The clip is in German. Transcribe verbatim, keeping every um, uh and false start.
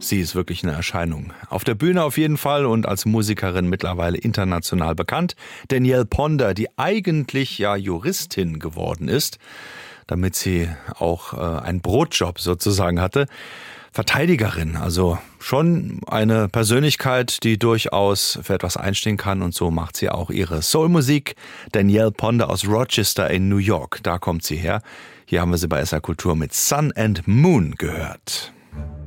Sie ist wirklich eine Erscheinung. Auf der Bühne auf jeden Fall und als Musikerin mittlerweile international bekannt. Danielle Ponder, die eigentlich ja Juristin geworden ist, damit sie auch äh, einen Brotjob sozusagen hatte. Verteidigerin, also schon eine Persönlichkeit, die durchaus für etwas einstehen kann, und so macht sie auch ihre Soulmusik. Danielle Ponder aus Rochester in New York, da kommt sie her. Hier haben wir sie bei S R Kultur mit Sun and Moon gehört.